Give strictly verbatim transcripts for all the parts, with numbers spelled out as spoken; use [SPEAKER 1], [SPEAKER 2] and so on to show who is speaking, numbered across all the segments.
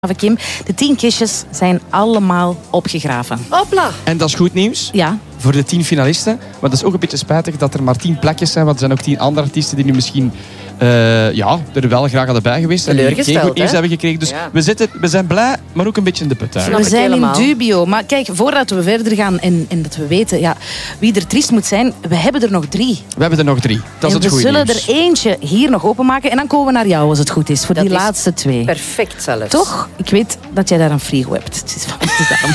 [SPEAKER 1] Kim, de tien kistjes zijn allemaal opgegraven.
[SPEAKER 2] Hopla.
[SPEAKER 3] En dat is goed nieuws
[SPEAKER 1] Ja.
[SPEAKER 3] voor de tien finalisten. Maar dat is ook een beetje spijtig dat er maar tien plekjes zijn. Want er zijn ook tien andere artiesten die nu misschien uh, ja, er wel graag hadden bij geweest. En die geen goed nieuws
[SPEAKER 2] hè?
[SPEAKER 3] hebben gekregen. Dus
[SPEAKER 2] Ja.
[SPEAKER 3] we, zitten, we zijn blij, maar ook een beetje in de put.
[SPEAKER 2] Snap
[SPEAKER 1] We
[SPEAKER 2] ik
[SPEAKER 1] zijn
[SPEAKER 2] helemaal.
[SPEAKER 1] in dubio. Maar kijk, voordat we verder gaan en, en dat we weten ja, wie er triest moet zijn, we hebben er nog drie.
[SPEAKER 3] We hebben er nog drie. Dat is
[SPEAKER 1] en
[SPEAKER 3] het goede
[SPEAKER 1] we zullen
[SPEAKER 3] nieuws.
[SPEAKER 1] er eentje hier nog openmaken en dan komen we naar jou als het goed is. Voor
[SPEAKER 2] Dat
[SPEAKER 1] die
[SPEAKER 2] is
[SPEAKER 1] laatste twee.
[SPEAKER 2] Perfect zelfs.
[SPEAKER 1] Toch? Ik weet dat jij daar een frigo hebt. Het is, het is daarom.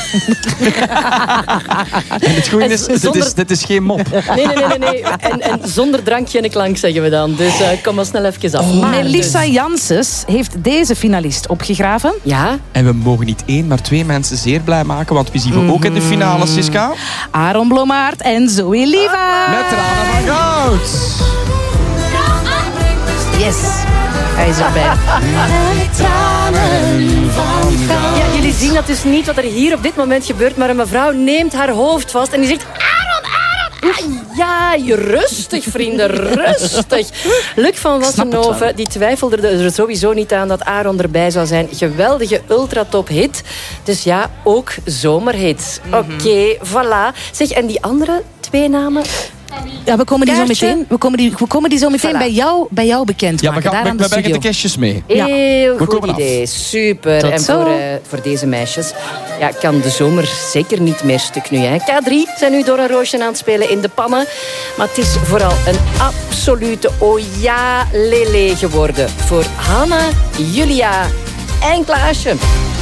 [SPEAKER 3] En het goede
[SPEAKER 2] En
[SPEAKER 3] is, dit
[SPEAKER 2] zonder-
[SPEAKER 3] is, dit is geen mop.
[SPEAKER 2] Nee, nee, nee. nee, nee. En, en zonder drankje en klank zeggen we dan. Dus uh, kom maar snel even af. Maar
[SPEAKER 1] Melissa
[SPEAKER 2] dus-
[SPEAKER 1] Janssens heeft deze finalist opgegraven.
[SPEAKER 2] Ja?
[SPEAKER 3] En we mogen niet één, maar twee mensen zeer blij maken. Want wie zien we ook in de finale, Siska?
[SPEAKER 1] Aaron Blommaert en Zoe Liva.
[SPEAKER 3] Met tranen van goud.
[SPEAKER 1] Yes, hij is erbij.
[SPEAKER 2] Ja, jullie zien dat dus niet wat er hier op dit moment gebeurt, maar een mevrouw neemt haar hoofd vast en die zegt... Aaron, Aaron! Ah, ja, rustig vrienden, rustig. Luc van Wassenhoven die twijfelde er sowieso niet aan dat Aaron erbij zou zijn. Geweldige ultratop hit. Dus ja, ook zomerhit. Oké, okay, voilà. Zeg, en die andere twee namen?
[SPEAKER 1] Ja, we komen die zo
[SPEAKER 2] Kaartje.
[SPEAKER 1] meteen, we komen die, we komen die zo meteen
[SPEAKER 2] Voilà.
[SPEAKER 1] bij, jou, bij jou bekend
[SPEAKER 3] Ja, we,
[SPEAKER 1] maken.
[SPEAKER 3] gaan,
[SPEAKER 1] Daar
[SPEAKER 3] we,
[SPEAKER 1] aan de
[SPEAKER 3] we brengen de
[SPEAKER 1] studio.
[SPEAKER 3] kistjes mee.
[SPEAKER 1] Ja.
[SPEAKER 2] Heel
[SPEAKER 3] We
[SPEAKER 2] goed
[SPEAKER 3] komen af.
[SPEAKER 2] idee, super.
[SPEAKER 1] Tot
[SPEAKER 2] en
[SPEAKER 1] zo.
[SPEAKER 2] voor, uh, voor deze meisjes ja, kan de zomer zeker niet meer stuk nu. Hè. K drie zijn nu door een roosje aan het spelen in de pannen. Maar het is vooral een absolute oh ja lele geworden voor Hanna, Julia en Klaasje.